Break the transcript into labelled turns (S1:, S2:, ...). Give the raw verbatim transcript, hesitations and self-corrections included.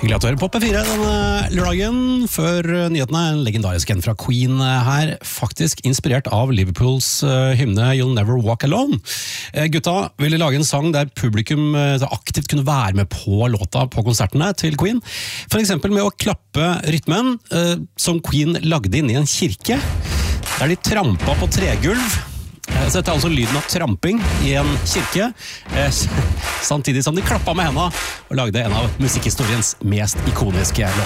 S1: Hyggelig at du hører på P fire denne lørdagen. Før nyhetene, en legendarisk en fra Queen her, faktisk inspirert av Liverpools uh, hymne You'll Never Walk Alone. Uh, gutta ville lage en sang der publikum uh, aktivt kunne være med på låta på konsertene til Queen. For eksempel med å klappe rytmen uh, som Queen lagde inn i en kirke, der de trampa på tregulv. Så dette er altså lyden av tramping i en kirke, samtidig som de klappa med hendene og lagde en av musikkhistoriens mest ikoniske låter.